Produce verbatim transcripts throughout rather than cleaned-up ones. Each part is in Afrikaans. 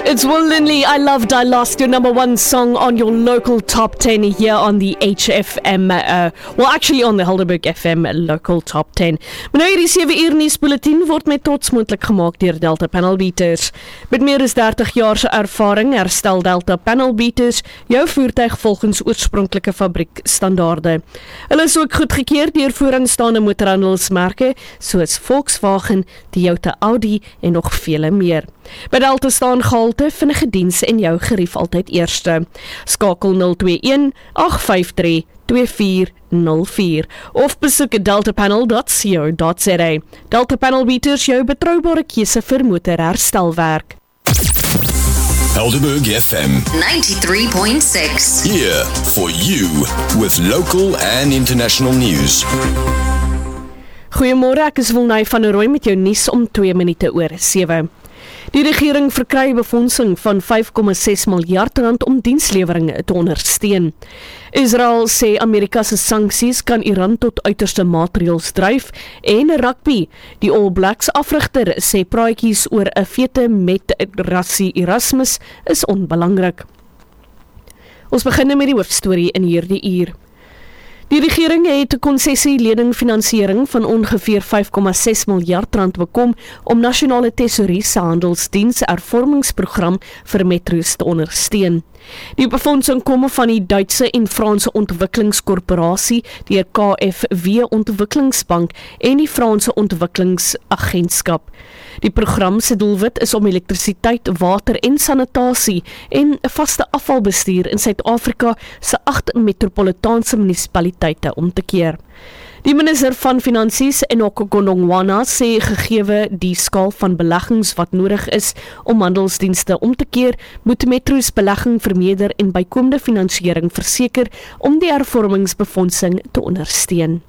It's Will Lindley, I Loved, I Lost, your number one song on your local top ten here on the H F M, uh, well actually on the Helderberg F M local top ten. Maar nou hierdie sewe uur nuusbulletin word met trots moontlik gemaak deur Delta Panel Beaters. Met meer as dertig jaar se ervaring herstel Delta Panel Beaters jou voertuig volgens oorspronklike fabriekstandaarde. Hulle is ook goedgekeur deur vooraanstaande motorhandelsmerke soos Volkswagen, Toyota, Audi en nog vele meer. By Delta staan gehalte, vinnige diens en jou gerief altyd eerste. Skakel nul twee een agt vyf drie twee vier nul vier of besoek deltapanel dot co dot za. Delta Panel Beaters, jou betroubare keuse vir motorherstelwerk. Helderberg F M ninety-three point six. Here for you with local and international news. Goeiemôre, ek is Wilnay van der Rooi met jou nuus om twee minute oor sewe. Die regering verkry befondsing van vyf komma ses miljard rand om dienslewering te ondersteun. Israel sê Amerika se sanksies kan Iran tot uiterste maatreëls dryf en rugby. Die All Blacks afrigter sê praatjies oor 'n fete met Rassie Erasmus is onbelangrik. Ons begin met die hoofstorie in hierdie uur. Die regering het 'n konsessie-lening finansiering van ongeveer vyf komma ses miljard rand bekom om nasionale tesourie se handelsdiens hervormingsprogram vir metro's te ondersteun. Die befondsing kom van die Duitse en Franse Ontwikkelingskorporasie, die K F W Ontwikkelingsbank en die Franse Ontwikkelingsagentskap. Die program se doelwit is om elektrisiteit, water en sanitasie en 'n vaste afvalbestuur in Suid-Afrika se agt metropolitaanse munisipaliteite om te keer. Die minister van Finansies, Enoch Godongwana, sê gegeewe die skaal van beleggings wat nodig is om handelsdienste om te keer, moet metro's belegging vermeerder en bykomende finansiering verseker om die hervormingsbefondsing te ondersteun.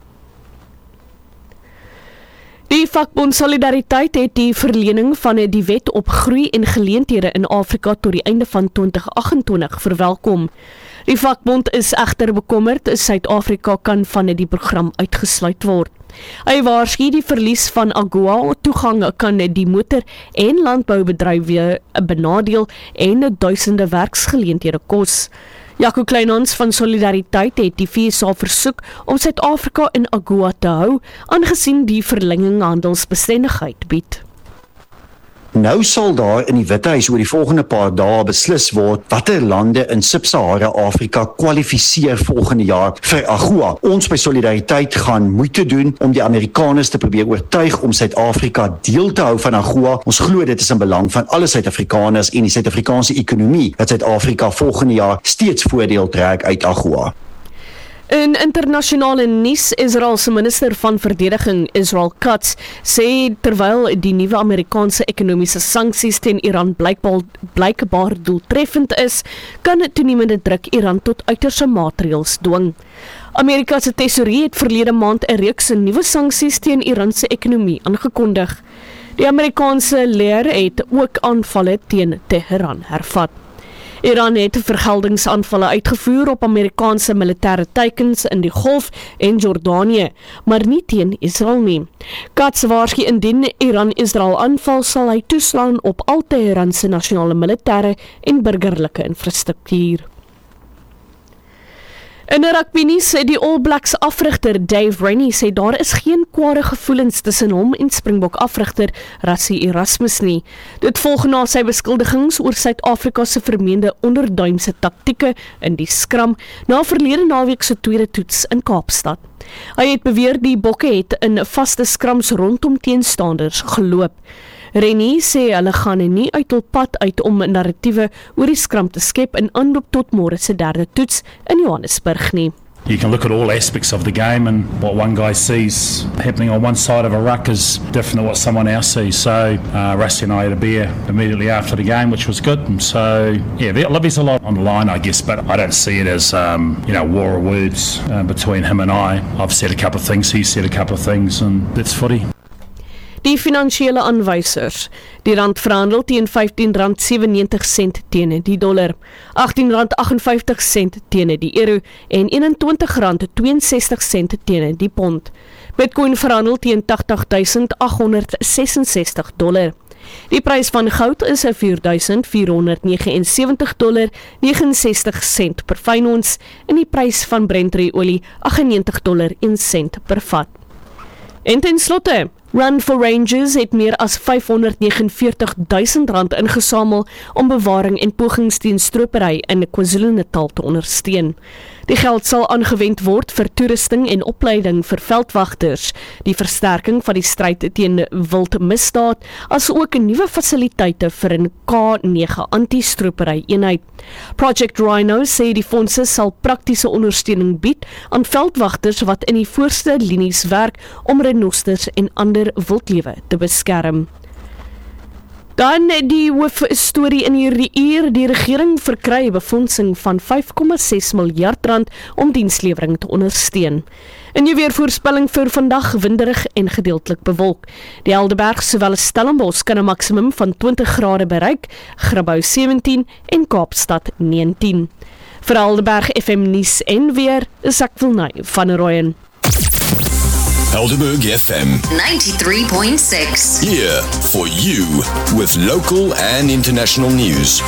Die vakbond Solidariteit het die verlening van die wet op groei en geleenthede in Afrika tot die einde van twintig agt agt twintig verwelkom. Die vakbond is egter bekommerd, Suid-Afrika kan van die program uitgesluit word. Hy waarsku die verlies van AGOA toegang kan die motor- en landboubedrywe benadeel en duisende werksgeleenthede kos. Jaco Kleinhans van Solidariteit het die V S A versoek om Suid-Afrika in AGOA te hou, aangesien die verlenging handelsbestendigheid bied. Nou sal daar in die Withuis oor die volgende paar dae beslis word watter lande in Sub-Sahara Afrika kwalifiseer volgende jaar vir AGOA. Ons by Solidariteit gaan moeite doen om die Amerikaners te probeer oortuig om Suid-Afrika deel te hou van AGOA. Ons glo dit is in belang van alle Suid-Afrikaners en die Suid-Afrikaanse ekonomie dat Suid-Afrika volgende jaar steeds voordeel trek uit AGOA. In internasionale nuus, Israel se minister van verdediging, Israel Katz, sê terwyl die nuwe Amerikaanse ekonomiese sanksies teen Iran blykbaar, blykbaar doeltreffend is, kan toenemende druk Iran tot uiterste maatreëls dwing. Amerika se tesourie het verlede maand 'n reeks nuwe sanksies teen Iran se ekonomie aangekondig. Die Amerikaanse leer het ook aanvalle teen Teheran hervat. Iran het vergeldingsaanvalle uitgevoer op Amerikaanse militêre teikens in die Golf en Jordanië, maar nie teen Israel nie. Katz waarsku indien Iran Israel aanval, sal hy toeslaan op al Teheran se nasionale militêre en burgerlike infrastruktuur. In 'n rugbynuus sê die All Blacks afrigter Dave Rennie sê daar is geen kwade gevoelens tussen hom en Springbok afrigter Rassie Erasmus nie. Dit volg na sy beskuldigings oor Suid-Afrika se vermeende onderduimse taktieke in die skram na verlede naweek se tweede toets in Kaapstad. Hy het beweer die bokke het in vaste skrams rondom teenstanders geloop. Rennie sê hulle gaan nie uit hul pad uit om narratiewe oor die skram te skep in aanloop tot môre se derde toets in Johannesburg nie. You can look at all aspects of the game, and what one guy sees happening on one side of a ruck is different to what someone else sees. So uh, Rassie and I had a beer immediately after the game, which was good. And so yeah, there's a lot on the line, I guess, but I don't see it as um, you know, war of words uh, between him and I. I've said a couple of things, he's said a couple of things, and that's footy. Die finansiële aanwysers. Die rand verhandel teen vyftien rand sewennegentig sent teen die dollar, agttien rand agt en vyftig sent teen die euro en eenentwintig rand twee en sestig sent teen die pond. Bitcoin verhandel teen tagtig duisend agt honderd ses en sestig dollar. Die prys van goud is vier duisend vierhonderdnegenensewentig dollar negenensestig sent per fyn ons en die prys van Brent-olie aggennegentig dollar een sent per vat. En ten slotte, Run for Rangers het meer as vyfhonderdnegenenveertig duisend rand ingesamel om bewaring en pogings teen stropery in KwaZulu-Natal te ondersteun. Die geld sal aangewend word vir toerusting en opleiding vir veldwagters, die versterking van die stryd teen wildmisdaad, as ook nuwe fasiliteite vir 'n K nege anti-stropery eenheid. Project Rhino sê die fondse sal praktiese ondersteuning bied aan veldwagters wat in die voorste linies werk om renosters en ander wildlewe te beskerm. Dan die hoofstorie in hierdie uur, die regering verkry 'n befondsing van vyf komma ses miljard rand om dienslewering te ondersteun. In jou weervoorspelling vir vandag winderig en gedeeltelik bewolk. Die Helderberg sowel as Stellenbosch kan 'n maksimum van twintig grade bereik, Grabouw sewentien en Kaapstad negentien. Vir Helderberg F M nuus en weer, is ek Wilnay van der Rooyen. Helderberg F M ninety-three point six. here for you with local and international news.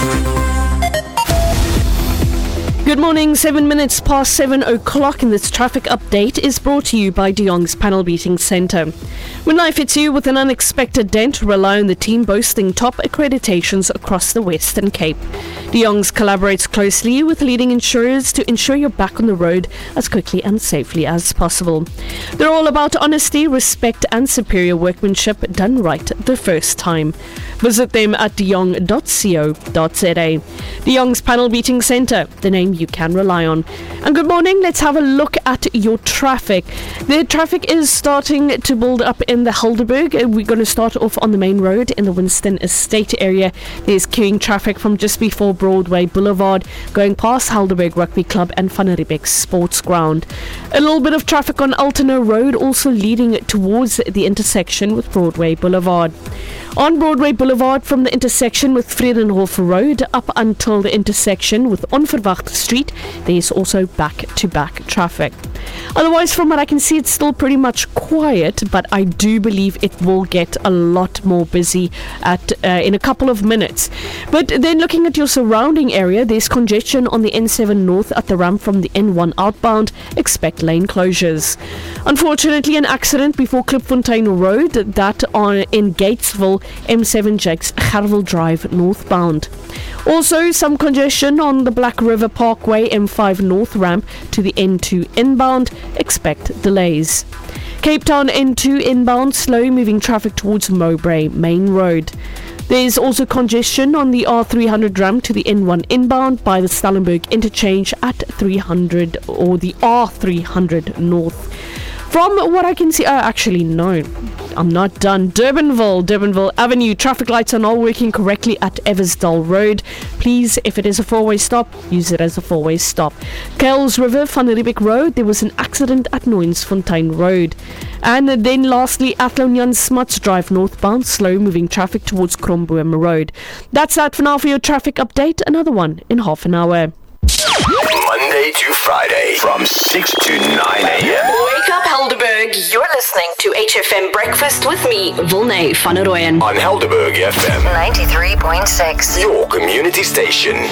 Good morning, seven minutes past seven o'clock, and this traffic update is brought to you by De Jong's Panel Beating Centre. When life hits you with an unexpected dent, rely on the team boasting top accreditations across the Western Cape. De Jong's collaborates closely with leading insurers to ensure you're back on the road as quickly and safely as possible. They're all about honesty, respect and superior workmanship done right the first time. Visit them at de jong dot co dot za. De Jong's Panel Beating Centre, the name you can rely on. And good morning, let's have a look at your traffic. The traffic is starting to build up in the Helderberg. We're going to start off on the main road in the Winston Estate area. There's queuing traffic from just before Broadway Boulevard, going past Helderberg Rugby Club and Van Riebeeck Sports Ground. A little bit of traffic on Altona Road, also leading towards the intersection with Broadway Boulevard. On Broadway Boulevard from the intersection with Vredenhof Road up until the intersection with Onverwacht Street, there is also back-to-back traffic. Otherwise, from what I can see, it's still pretty much quiet, but I do believe it will get a lot more busy at uh, in a couple of minutes. But then looking at your surrounding area, there's congestion on the N seven North at the ramp from the N one outbound. Expect lane closures. Unfortunately, an accident before Klipfontein Road, that on in Gatesville, M seven Jakes Gerwel Drive northbound. Also, some congestion on the Black River Parkway M five North ramp to the N two inbound. Expect delays. Cape Town N two inbound, slow moving traffic towards Mowbray Main Road. There's also congestion on the R three hundred ramp to the N one inbound by the Stellenberg interchange at three hundred or the R three hundred North. From what I can see, oh, actually, no, I'm not done. Durbanville, Durbanville Avenue, traffic lights are not working correctly at Eversdale Road. Please, if it is a four-way stop, use it as a four-way stop. Kuils River, Van Riebeeck Road, there was an accident at Noensfontein Road. And then lastly, Athlone Smuts Drive northbound, slow-moving traffic towards Kromboom Road. That's that for now for your traffic update. Another one in half an hour. Monday to Friday from six to nine a.m. Wake up, Helderberg. You're listening to H F M Breakfast with me, Wilnay van der Rooyen. on Helderberg F M, ninety-three point six. your community station.